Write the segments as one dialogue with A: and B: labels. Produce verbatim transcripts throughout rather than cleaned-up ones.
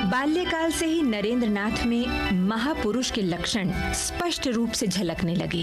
A: बाल्यकाल से ही नरेंद्रनाथ में महापुरुष के लक्षण स्पष्ट रूप से झलकने लगे।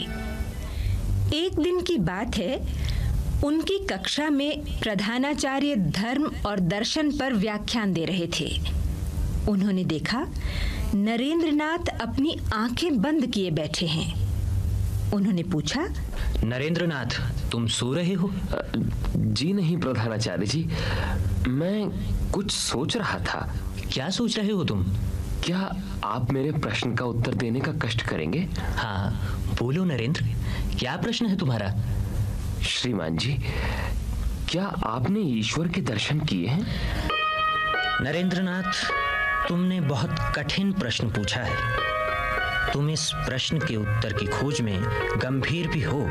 A: एक दिन की बात है, उनकी कक्षा में प्रधानाचार्य धर्म और दर्शन पर व्याख्यान दे रहे थे। उन्होंने देखा नरेंद्रनाथ अपनी आंखें बंद किए बैठे हैं। उन्होंने पूछा,
B: नरेंद्रनाथ, तुम सो रहे हो?
C: जी नहीं प्रधानाचार्य जी, मैं कुछ सोच रहा था।
B: क्या सोच रहे हो तुम?
C: क्या आप मेरे प्रश्न का उत्तर देने का कष्ट करेंगे?
B: हाँ, बोलो नरेंद्र, क्या प्रश्न है तुम्हारा?
C: श्रीमान जी, क्या आपने ईश्वर के दर्शन किए हैं?
B: नरेंद्रनाथ, तुमने बहुत कठिन प्रश्न पूछा है। तुम इस प्रश्न के उत्तर की खोज में गंभीर भी हो।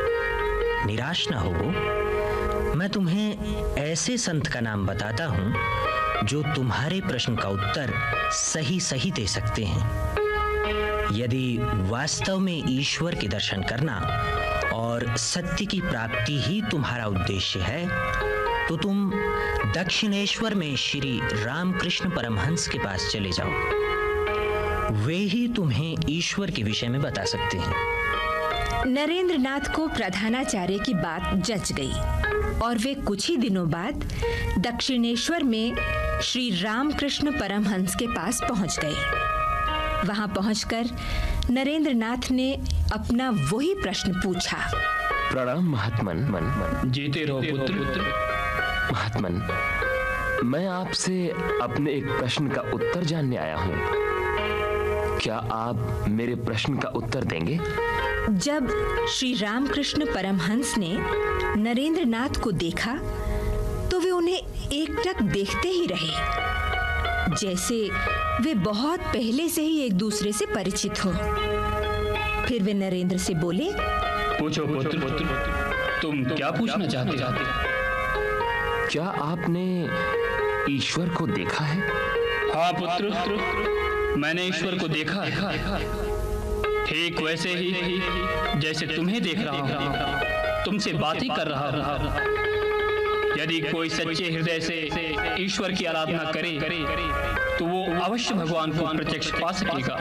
B: निराश ना हो। मैं तुम्हें ऐसे संत का नाम बताता हूं जो तुम्हारे प्रश्न का उत्तर सही सही दे सकते हैं। यदि वास्तव में ईश्वर के दर्शन करना और सत्य की प्राप्ति ही तुम्हारा उद्देश्य है, तो तुम दक्षिणेश्वर में श्री रामकृष्ण परमहंस के पास चले जाओ। वे ही तुम्हें ईश्वर के विषय में बता सकते हैं।
A: नरेंद्रनाथ को प्रधानाचार्य की बात जच गई और वे कुछ ही दिनों बाद दक्षिणेश्वर में श्री रामकृष्ण परमहंस के पास पहुंच गए। वहां पहुंचकर नरेंद्रनाथ ने अपना वही प्रश्न पूछा।
C: प्रणाम महात्मन। मन, मन।
D: जीते रहो पुत्र।
C: महात्मन, मैं आपसे अपने एक प्रश्न का उत्तर जानने आया हूँ। क्या आप मेरे प्रश्न का उत्तर देंगे?
A: जब श्री रामकृष्ण परमहंस ने नरेंद्रनाथ को देखा तो वे उन्हें एकटक देखते ही रहे, जैसे वे बहुत पहले से ही एक दूसरे से परिचित हों। फिर वे नरेंद्र से बोले,
D: पूछो पुत्र, तुम क्या पूछना चाहते हो?
C: क्या आपने ईश्वर को देखा है?
D: हाँ पुत्र, मैंने ईश्वर को देखा है। ठीक वैसे ही जैसे तुम्हें देख रहा हूँ, तुमसे बात ही कर रहा हूँ। यदि कोई सच्चे हृदय से ईश्वर की आराधना करे तो वो अवश्य भगवान को प्रत्यक्ष पा सकेगा।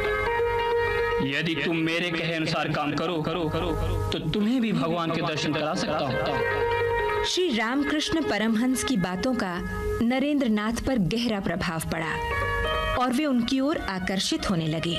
D: यदि तुम मेरे कहे अनुसार काम करो करो तो तुम्हें भी भगवान के दर्शन करा सकता हूँ।
A: श्री रामकृष्ण परमहंस की बातों का नरेंद्रनाथ पर गहरा प्रभाव पड़ा और वे उनकी ओर आकर्षित होने लगे।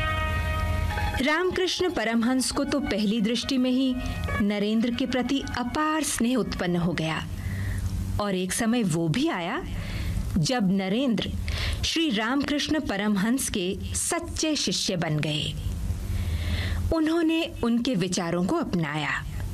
A: रामकृष्ण परमहंस को तो पहली दृष्टि में ही नरेंद्र के प्रति अपार स्नेह उत्पन्न हो गया और एक समय वो भी आया जब नरेंद्र श्री रामकृष्ण परमहंस के सच्चे शिष्य बन गए। उन्होंने उनके विचारों को अपनाया।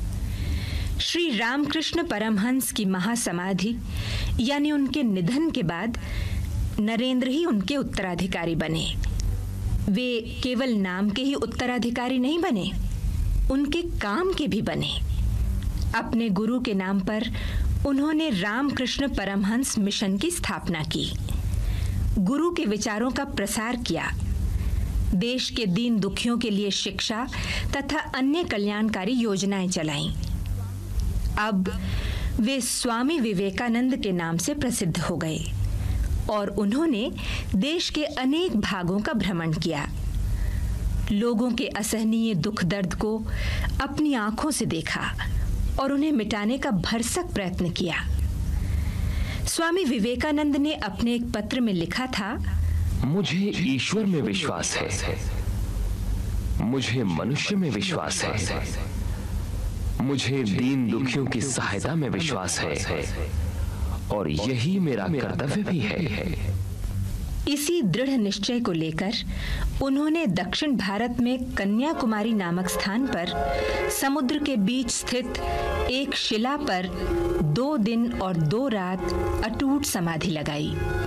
A: श्री रामकृष्ण परमहंस की महासमाधि यानी उनके निधन के बाद नरेंद्र ही उनके उत्तराधिकारी बने। वे केवल नाम के ही उत्तराधिकारी नहीं बने, उनके काम के भी बने। अपने गुरु के नाम पर उन्होंने रामकृष्ण परमहंस मिशन की स्थापना की, गुरु के विचारों का प्रसार किया, देश के दीन दुखियों के लिए शिक्षा तथा अन्य कल्याणकारी योजनाएं चलाईं। अब वे स्वामी विवेकानंद के नाम से प्रसिद्ध हो गए और उन्होंने देश के अनेक भागों का भ्रमण किया। लोगों के असहनीय दुख दर्द को अपनी आंखों से देखा और उन्हें मिटाने का भरसक प्रयत्न किया। स्वामी विवेकानंद ने अपने एक पत्र में लिखा था,
C: मुझे ईश्वर में विश्वास है, मुझे मनुष्य में विश्वास है, मुझे दीन दुखियों की सहायता में विश्वास है और यही मेरा कर्तव्य भी है।
A: इसी दृढ़ निश्चय को लेकर उन्होंने दक्षिण भारत में कन्याकुमारी नामक स्थान पर समुद्र के बीच स्थित एक शिला पर दो दिन और दो रात अटूट समाधि लगाई।